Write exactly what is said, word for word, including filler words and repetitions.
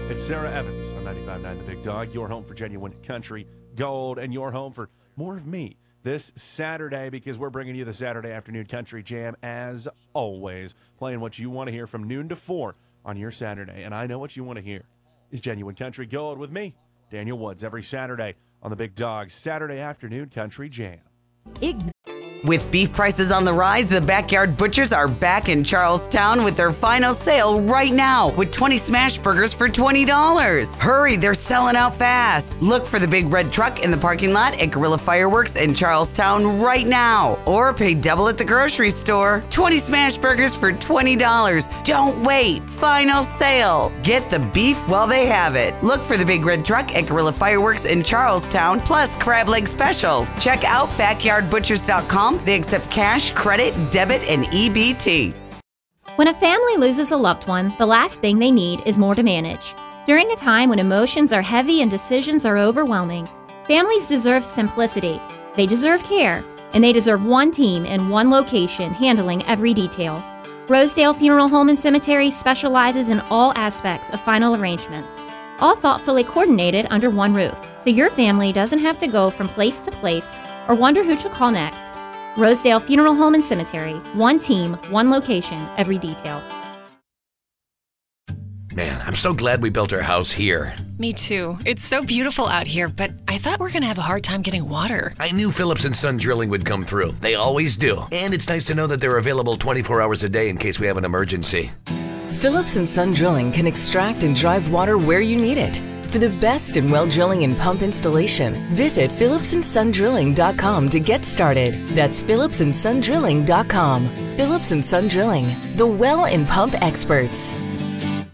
It's Sarah Evans on ninety-five point nine The Big Dog, your home for genuine country gold, and your home for more of me this Saturday, because we're bringing you the Saturday afternoon country jam as always, playing what you want to hear from noon to four on your Saturday. And I know what you want to hear is genuine country gold with me, Daniel Woods, every Saturday on the Big Dog Saturday afternoon country jam. It- With beef prices on the rise, the Backyard Butchers are back in Charlestown with their final sale right now with twenty smash burgers for twenty dollars. Hurry, they're selling out fast. Look for the big red truck in the parking lot at Guerrilla Fireworks in Charlestown right now. Or pay double at the grocery store. twenty smash burgers for twenty dollars. Don't wait. Final sale. Get the beef while they have it. Look for the big red truck at Guerrilla Fireworks in Charlestown, plus crab leg specials. Check out backyard butchers dot com. They accept cash, credit, debit, and E B T. When a family loses a loved one, the last thing they need is more to manage. During a time when emotions are heavy and decisions are overwhelming, families deserve simplicity. They deserve care, and they deserve one team in one location handling every detail. Rosedale Funeral Home and Cemetery specializes in all aspects of final arrangements, all thoughtfully coordinated under one roof, so your family doesn't have to go from place to place or wonder who to call next. Rosedale Funeral Home and Cemetery. One team, one location, every detail. Man, I'm so glad we built our house here. Me too. It's so beautiful out here, but I thought we were going to have a hard time getting water. I knew Phillips and Son Drilling would come through. They always do. And it's nice to know that they're available twenty-four hours a day in case we have an emergency. Phillips and Son Drilling can extract and drive water where you need it. For the best in well drilling and pump installation, visit phillips and son drilling dot com to get started. That's phillips and son drilling dot com. Phillips and Son Drilling, the well and pump experts.